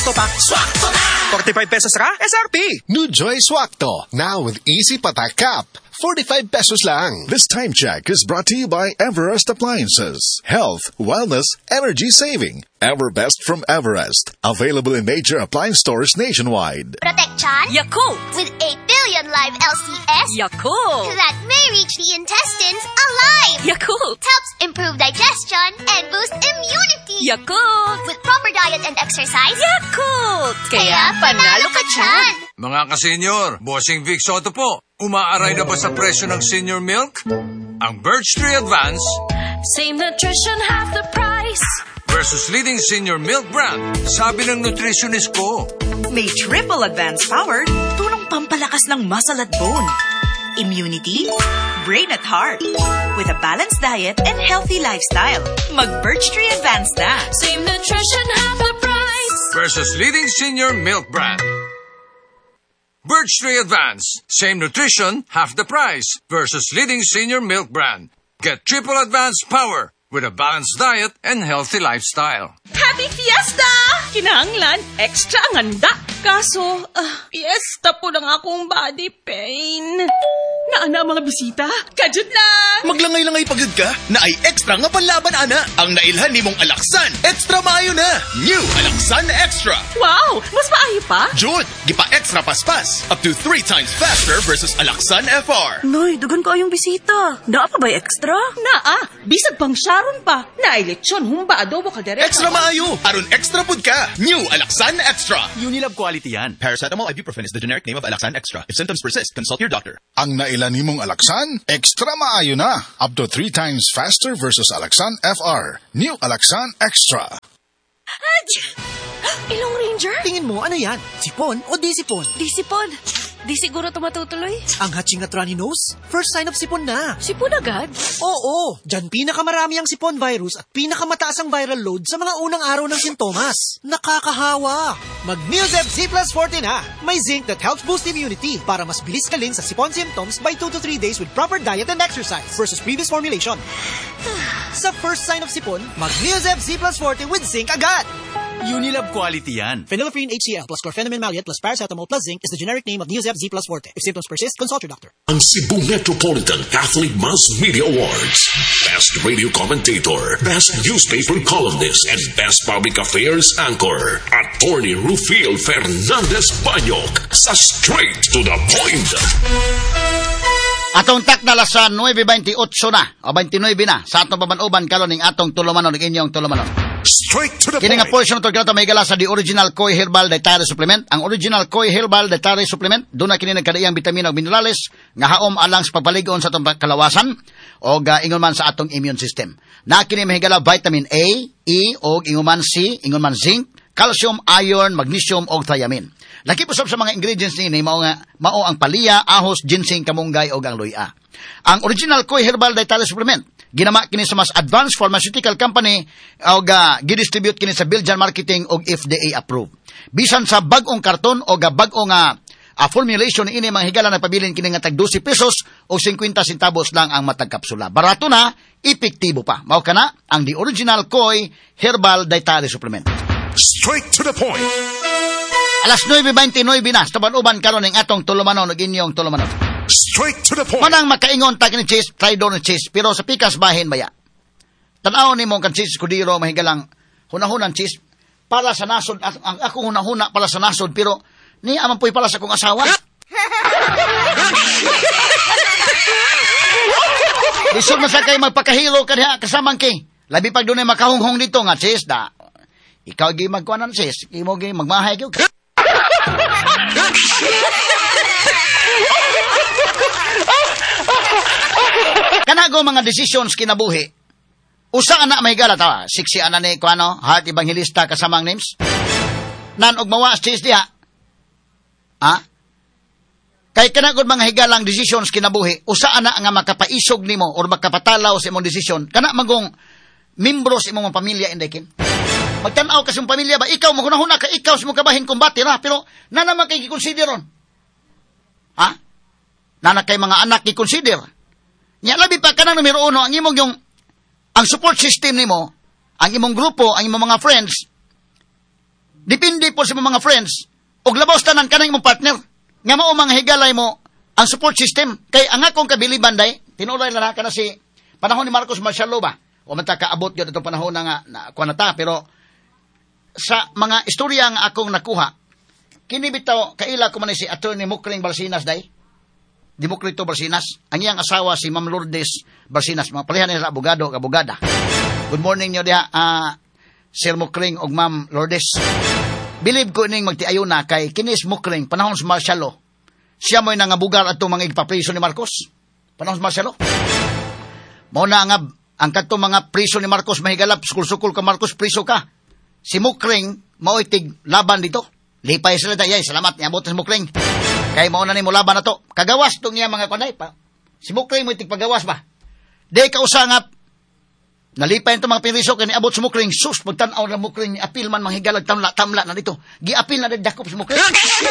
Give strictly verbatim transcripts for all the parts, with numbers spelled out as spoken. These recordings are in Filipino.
Swakto pa. Swakto na! forty-five pesos ra? S R P! New Joy Swakto, now with easy patak cap. forty-five pesos lang. This time check is brought to you by Everest Appliances. Health, wellness, energy saving. Everbest from Everest. Available in major appliance stores nationwide. Protection? Yakult! With eight billion live L C S? Yakult! That may reach the intestines alive! Yakult! Helps improve digestion and boost immunity! Yakult! With proper diet and exercise? Yakult! Kaya panalo ka dyan! Mga ka-senior, Bossing Vic Soto po. Umaaray na ba sa presyo ng senior milk? Ang Birch Tree Advance Same nutrition, half the price. versus leading senior milk brand. Sabi ng nutritionist ko. May triple advanced power, tulong pampalakas ng muscle at bone, immunity, brain at heart. With a balanced diet and healthy lifestyle, mag-Birch Tree Advance na. Same nutrition, half the price. Versus leading senior milk brand. Birch Tree Advance. Same nutrition, half the price. Versus leading senior milk brand. Get triple advanced power with a balanced diet and healthy lifestyle. Happy Fiesta! Kinahanglan, extra ang handa. Kaso, uh, fiesta po ng akong body pain. Naana mga bisita, kajud lang. Maglangay-langay pagod ka, na ay extra nga panlaban, ana. Ang nailhan ni mong Alaksan, extra maayo na. New Alaksan Extra. Wow, mas maayo pa? Jud, gipa extra paspas. Up to three times faster versus Alaksan F R. Noy, dugan ko ayong bisita. Naa pa ba extra? Naa, bisag pang Sharon pa. Nailitsyon, humba adobo kaldereta. Extra maayo, aron extra pud ka. New Alaksan Extra. Unilab quality yan. Paracetamol ibuprofen is the generic name of Alaksan Extra. If symptoms persist, consult your doctor. Ang nailan nimong Alaksan, extra maayo na. Up to three times faster versus Alaksan F R. New Alaksan Extra. Ilong Ranger? Tingin mo, ano yan? Sipon o di sipon? Di sipon. Di siguro ito matutuloy. Ang hatching at runny nose? First sign of sipon na. Sipon agad? Oo, dyan pinakamarami ang sipon virus at pinakamataas ang viral load sa mga unang araw ng sintomas. Nakakahawa. Mag-Neozeb Z plus forty na. May zinc that helps boost immunity para mas bilis kaling sa sipon symptoms by two to three days with proper diet and exercise versus previous formulation. Sa first sign of sipon, mag-Neozeb Z plus forty with zinc agad. Unilab quality yan. Phenylephrine H C l plus chlorpheniramine maleate plus paracetamol plus zinc is the generic name of Neozeb Z plus forte. If symptoms persist, consult your doctor. Ang Cebu Metropolitan Catholic Mass Media Awards. Best Radio Commentator, Best Newspaper Columnist, and Best Public Affairs Anchor. Attorney Rufiel Fernandez Banyok sa Straight to the Point. Atong tak na sa nine twenty-eight na, o twenty-nine na, sa atong pabanuban karon ning atong tulumanon, ning inyong tulumanon. Straight to the Kini nga point. portion ito kinato may gala sa The Original Koi Herbal Dietary Supplement. Ang Original Koi Herbal Dietary Supplement, doon na kini nagkadaiyang vitamina ug minerales nga haom alang sa pagpaligon sa atong kalawasan o uh, ingon man sa atong immune system. Na kini mahigala vitamin A, E o ingon man C, ingon man zinc, calcium, iron, magnesium o thiamine. Laki po sa mga ingredients ni mao nga mao ang palya, ahos, ginseng, kamunggay o ang luya. Ang Original Koi Herbal Dietary Supplement ginama kini sa mas advanced pharmaceutical company o ga gidistribute kini sa Belgian marketing o F D A approved. Bisan sa bag-ong karton o ga bag-ong nga uh, formulation ini mga higala na pabilin kini nga tag twelve pesos o fifty centavos lang ang matag kapsula. Barato na, epektibo pa. Mao kana ang The Original Koi Herbal Dietary Supplement. Straight to the point. Alas nine twenty-nine na, sa uban karon ning atong tulumanon ug inyong tulumanon. Straight to the point. Manang makaingon ta kini cheese, traidor ni cheese, pero sa pikas bahin baya. Tan-aw nimo kan cheese kudiro mahigalang hunahunan cheese para sa nasod, ang ako hunahuna para sa nasod, pero ni aman poy para sa kong asawa. Isog man sa kay magpakahilo kadya kasamang kay. Labi pag dunay makahunghong dito nga cheese da. Ikaw gi magkuanan cheese, imo gi magmahay gyud. Kanago mga decisions kinabuhi. Usa ana may gala ta, siksi ana ni kuano, heart evangelista kasamang names. Nan og mawas cheese diha. Ha? Kay kanagod mga higalang decisions kinabuhi, usa ana nga makapaisog nimo or makapatalaw sa imong desisyon, kana magong membro sa imong pamilya indekin. Magtan-aw ka sa imong pamilya ba, ikaw mo hunahuna ka, ikaw sa imong kabahin kumbate na, pero nana man kay gikonsider ron. Ha? Nana kay mga anak gikonsider. Nya labi pa kanang numero uno ang imong yung ang support system nimo, ang imong grupo, ang imong mga friends. Dipindi po sa mga friends, og labaw tanan kanang imong partner. Nga mao mga higalay mo ang support system. Kay ang akong kabiliban day, tinulay na na si panahon ni Marcos Marcialo ba? O man ta kaabot gyud itong panahon na nga na kuha na ta, pero sa mga istorya nga akong nakuha, kini bitaw kaila ko man si Attorney Mukring Balsinas day. Demokrito Balsinas. Ang iyang asawa si Ma'am Lourdes Balsinas. Mga palihan nila abogado, abogada. Good morning niyo diha, uh, Sir Mukring og Ma'am Lourdes. Believe ko ning magtiayon na kay kinis Mukring panahon sa Marcialo. Siya mo'y nangabugar ato mga ipapriso ni Marcos. Panahon sa Marcialo. Mao na nga ang kadto mga priso ni Marcos mahigalap, sukul-sukul ka Marcos, priso ka. Si Mukring mao'y tig laban dito. Lipay sila tayo, salamat niya abot si Mukring. Kay mao na ni mo laban na to. Kagawas tong niya mga kanay pa. Si Mukring mo'y tig pagawas ba? Di ka usangap. Nalipay ito mga piriso kay niabot si Mukring. Sus, pagtanaw na Mukring ni apil man manghigalag tamla-tamla na dito. Giapil na dakop si Mukring.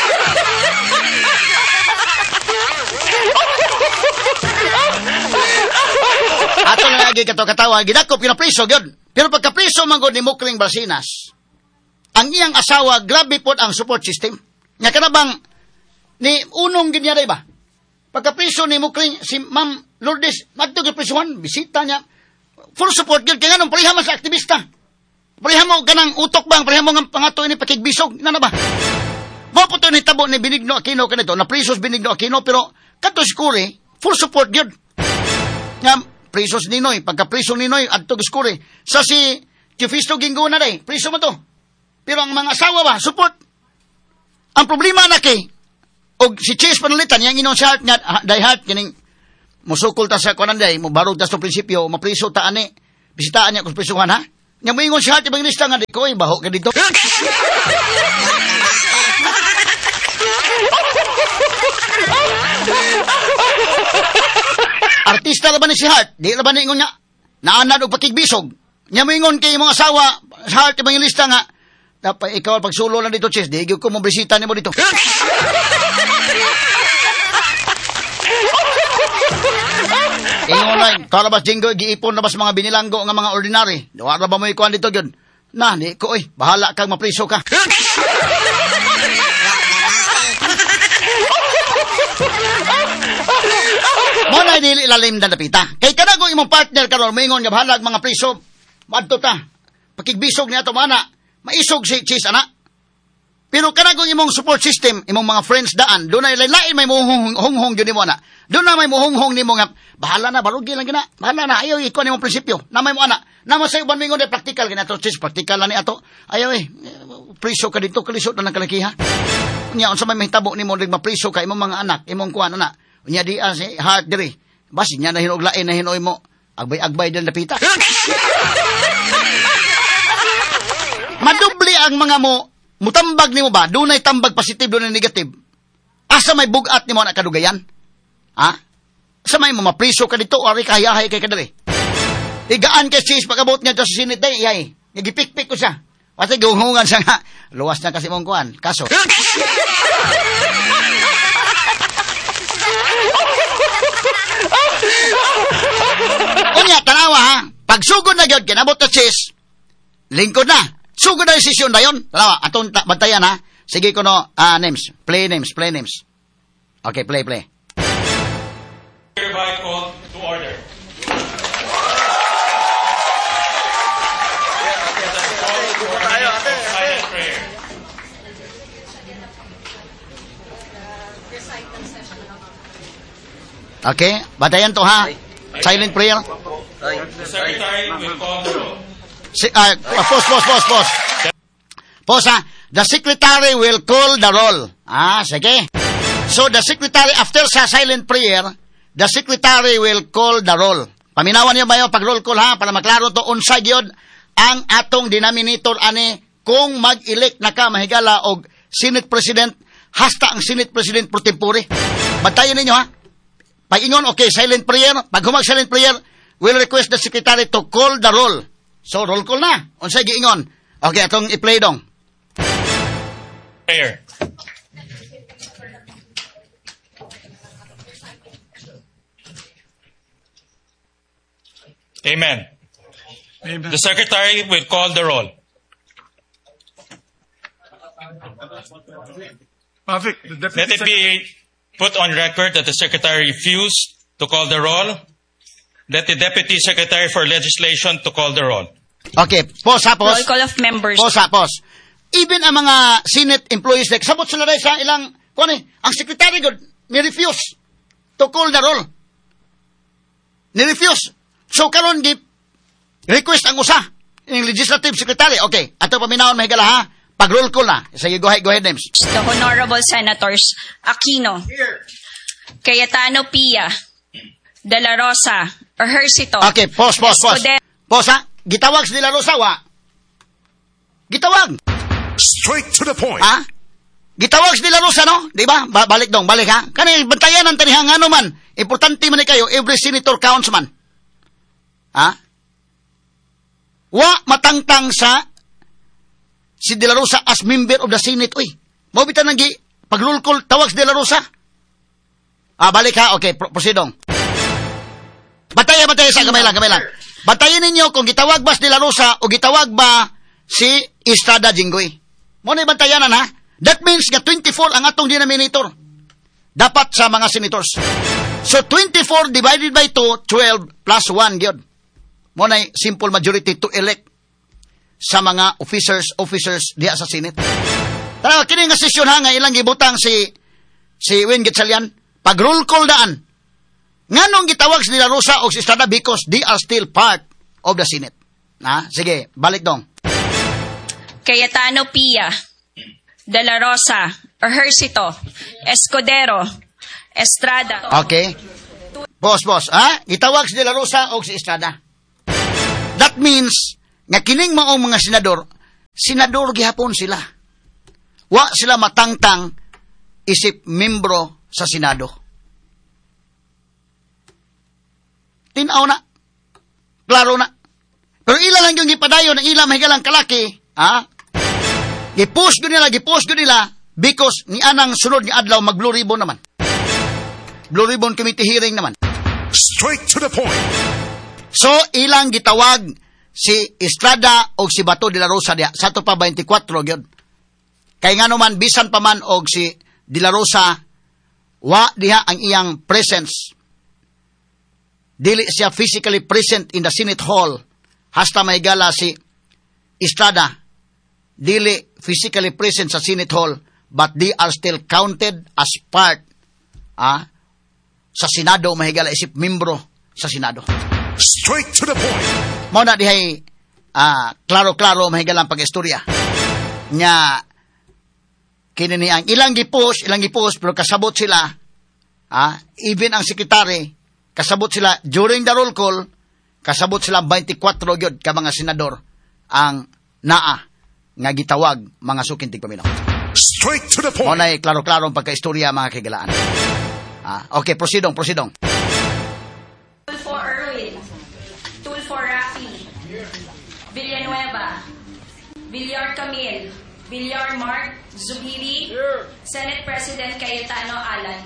Ato na lagi kato katawa, gidakop kinapriso gyud. Pero pagkapriso man gud ni Mukring Balsinas, ang iyang asawa grabe pod ang support system. Nga kanabang ni unong gid niya day ba? Pagkapriso ni Mukring si Ma'am Lourdes, madto gyud prisuhan, bisita niya. Full support gyud kay nganong pareha man sa aktivista. Pareha mo kanang utok bang, pareha mo nga pangato ini pakigbisog, nana ba? Mo po to ni tabo ni Benigno Aquino kanito, na prisos Benigno Aquino, pero kato si Kuri, full support gyud. Nga prisos Ninoy, pagka-priso Ninoy, adto giskuri. Sa si Tifisto Ginguna day, priso mo to. Pero ang mga asawa ba, support. Ang problema na kay, og si Chase Panalitan, yung inon sa heart nga, die heart, kining, musukol ta sa kuanan day, mubarog ta sa prinsipyo, mapriso ta ani, bisitaan niya kung prisuhan ha. Nga mo ingon sa heart, ibang lista nga, di ko, eh, baho ka dito. Artista na ba ni si Hart? Di na ba ni ingon nga? Naanad o pakigbisog. Nya mo ingon kay mga asawa, sa Hart ibang lista nga, dapat ikaw pagsulo lang dito, Chis, di ko mo bisita ni mo dito. Ingon lang, karabas jinggo, giipon na ba sa mga binilanggo nga mga ordinary? Dawara ba mo ikuan dito yun? Na, di ko, oy, bahala kang mapriso ka. Mo na dili ilalim na napita. Kay kada ko imong partner karon moingon nga bahalag mga priso. Madto ta. Pakigbisog ni ato mana. Maisog si Chis ana. Pero kada ko imong support system, imong mga friends daan, do na lain may muhonghong gyud nimo ana. Do na may muhonghong nimo nga bahala na barugi lang gina. Bahala na ayo iko nimong prinsipyo. Namay mo ana. Namo sa uban mingon de practical gina to Chis, practical na ni ato. Ayo eh priso ka dito kalisod na kalakiha. Nya unsa may mahitabo nimo dig mapriso ka imong mga anak, imong kuan ana. Unya di as si heart diri. Basi niya na hinuglain na hinoy mo. Agbay-agbay din napita. Madubli ang mga mo, mutambag nimo ba? Dunay tambag positive, dunay negative. Asa may bugat nimo na kadugayan? Ha? Asa may mo mapriso ka dito, ari kayahay kay kadali. Igaan kay Chis pagabot niya sa sinit day, yay. Nagipikpik ko siya. Pati gihungan siya nga. Luwas na kasi mong kuan. Kaso. Unya, tanawa ha. Pag sugod na gyud kinabot na Chis, lingkod na. Sugod na desisyon na yun. Tanawa, atong bantayan ha. Sige ko no, uh, names. Play names, play names. Okay, play, play. Hereby call to order. Silent prayer. Okay, bantayan to ha. Silent prayer. The secretary will call the roll. Si, uh, pause, pause, pause, pause. Pause ha. The secretary will call the roll. Ah, sige. So, the secretary, after sa silent prayer, the secretary will call the roll. Paminawan niyo ba yun pag roll call ha? Para maklaro to, unsay yun ang atong denominator ani kung mag-elect na ka mahigala og Senate President, hasta ang Senate President pro tempore. Bantayan ninyo ha. Pag ingon, okay, silent prayer. Pag humag silent prayer, we'll request the secretary to call the roll. So, roll call na. Unsay giingon. Okay, atong i-play dong. Prayer. Amen. Amen. The secretary will call the roll. Let it be put on record that the Secretary refused to call the roll. Let the Deputy Secretary for Legislation to call the roll. Okay, pause ha, pause. Roll call of members. Pause ha, pause. Even ang mga Senate employees, like, sabot sila rin sa ilang, kung ano, ang Secretary good, ni-refuse to call the roll. Ni-refuse. So, karon di, request ang usa, yung Legislative Secretary. Okay, ato paminahon mahigala ha, pag-roll call na. Sige, go ahead, go ahead, names. The Honorable Senators Aquino, Cayetano Pia, De La Rosa, Ejercito. Okay, pause, pause, pause. Escudero. Pause ha, gitawag sa De La Rosa, wa? Gitawag. Straight to the point. Ha? Gitawag sa De La Rosa, no? Di ba? Ba- balik dong, balik ha. Kani, bantayan ang tanihang ano man. Importante man ni kayo, every senator counts man. Ha? Wa matangtang sa si De La Rosa as member of the Senate. Uy, mabitan nang gi, pag-roll call, tawag sa De La Rosa. Ah, balik ha. Okay, pro- proceedong. Batayan, batayan sa gamay lang, gamay lang. Batayin ninyo kung gitawag ba si De La Rosa o gitawag ba si Estrada Jinggoy. Mo na bantayanan ha. That means nga twenty-four ang atong denominator. Dapat sa mga senators. So twenty-four divided by two, twelve plus one gyud. Mo na simple majority to elect sa mga officers, officers diha sa Senate. Tara, kini nga sesyon ha nga ilang gibutang si si Win Gatchalian. Pag roll call daan. Nganong gitawag si De La Rosa o si Estrada because they are still part of the Senate. Ha? Sige, balik dong. Cayetano Pia, De La Rosa, Ejercito, Escudero, Estrada. Okay. Boss, boss, ha? Gitawag si De La Rosa o si Estrada. That means, nga kining maong mga senador, senador gihapon sila. Wa sila matangtang isip membro sa Senado. Tinaw na. Klaro na. Pero ila lang yung gipadayon, ang ila mahigalang kalaki, ha? Gipost ko nila, gipost ko nila, because ni anang sunod ni adlaw mag Blue Ribbon naman. Blue Ribbon Committee hearing naman. Straight to the point. So, ilang gitawag si Estrada o si Bato de la Rosa diya. Sa ito pa twenty-four, yun. Kaya nga naman, bisan pa man o si de la Rosa, wa diha ang iyang presence. Dili siya physically present in the Senate Hall. Hasta may gala si Estrada. Dili physically present sa Senate Hall, but they are still counted as part ah, sa Senado, mahigala isip membro sa Senado. Straight to the point. Mao na dihay ah, klaro-klaro mahigala ang pag-istorya. Nya kini ni ang ilang gipos, ilang gipos pero kasabot sila. Ah, even ang sekretary kasabot sila during the roll call, kasabot sila twenty-four gyud ka mga senador ang naa nga gitawag mga sukintig paminaw. Straight to the point. Mao na klaro-klaro ang pagka-istorya mga kagalaan. Ah, okay, proceedong, proceedong. Tulfo Erwin, Tulfo Rafi, Villanueva, Villar Camil, Villar Mark Zubiri, Senate President Cayetano Alan.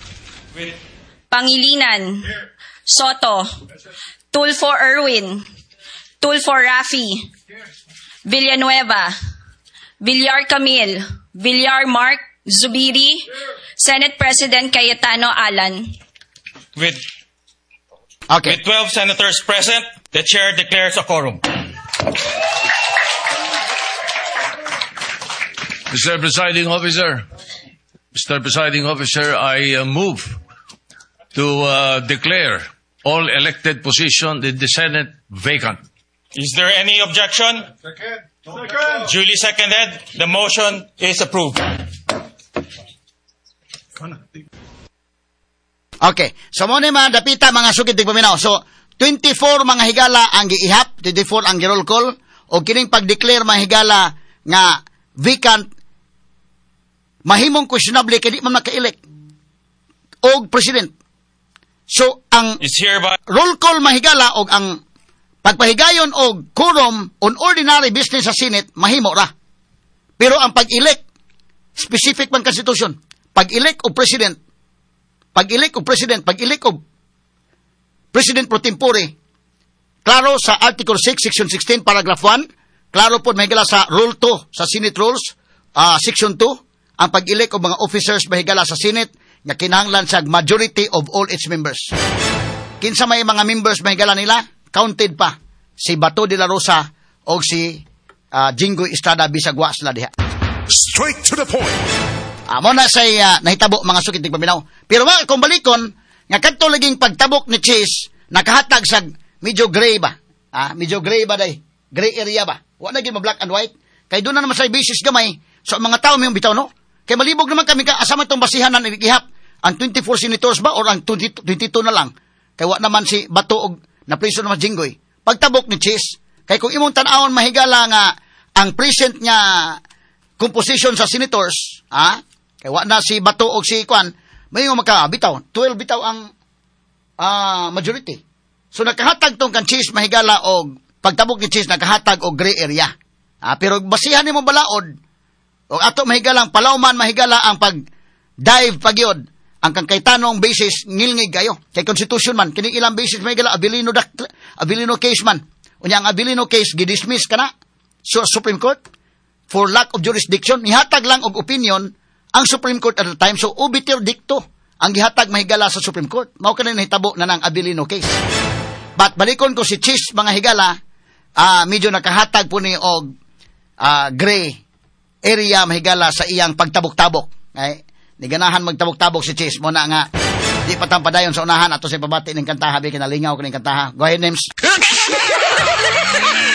Pangilinan, Soto, Tulfo Erwin, Tulfo Rafi, Villanueva, Villar Camil, Villar Mark Zubiri, Senate President Cayetano Alan. With, okay. with twelve senators present, the chair declares a quorum. Mister Presiding Officer, Mister Presiding Officer, I uh, move to uh, declare all elected positions in the Senate vacant. Is there any objection? Second. Second. Duly seconded. The motion is approved. Okay. So, mo ni mga dapita, mga sukintig paminaw. So, twenty-four mga higala ang giihap, twenty-four ang giroll call, o kining pag-declare mga higala nga vacant, mahimong questionable kaya di man maka-elect og president. So, ang It's hereby roll call mahigala og ang pagpahigayon og quorum on ordinary business sa Senate, mahimo ra. Pero ang pag-elect, specific man constitution, pag-elect o president, pag-elect o president, pag-elect o president pro tempore, klaro sa Article six, Section sixteen, Paragraph one, klaro po mahigala sa Rule two sa Senate Rules, uh, Section two, ang pag-elect og mga officers mahigala sa Senate nga kinahanglan sa majority of all its members. Kinsa may mga members mahigala nila, counted pa si Bato de la Rosa o si uh, Jinggoy Estrada bisag wa sila diha. Straight to the point. Amo na say uh, nahitabo mga sukit tig paminaw. Pero mga kung balikon nga kadto laging pagtabok ni Cheese nakahatag sa medyo gray ba? Ah, medyo gray ba day? Gray area ba? Wa na gyud ma black and white. Kay doon na naman sa basis gamay. So mga tao may bitaw no. Kay malibog naman kami ka asa man tong basihan na igihap. Ang twenty-four senators ba or ang twenty-two na lang? Kay wa naman si Bato og na preso naman Jinggoy. Pagtabok ni Cheese. Kay kung imong tan-awon mahigala nga ang present nga composition sa senators, ha? Kay wa na si Bato og si Kwan, may nga makabitaw. twelve bitaw ang uh, majority. So nakahatag tong kan Cheese mahigala og pagtabok ni Cheese nakahatag og gray area. Ah, pero basihan nimo balaod o ato mahigala ang palawman mahigala ang pag dive pagyod ang kang kay tanong basis ngilngig kayo kay constitution man kini ilang basis mahigala Abilino dak Abilino case man unya ang Abilino case gidismiss kana so Supreme Court for lack of jurisdiction nihatag lang og opinion ang Supreme Court at the time so obiter dicto ang gihatag mahigala sa Supreme Court mao kanang nahitabo na ng Abilino case. But balikon ko si Cheese mga higala ah uh, medyo nakahatag po ni og Uh, gray area mahigala sa iyang pagtabok-tabok. Ay, ni ganahan magtabok-tabok si Cheese mo na nga di patampadayon sa unahan ato sa pabati ning kantaha bi kinalingaw kining kantaha. Go ahead, Nims.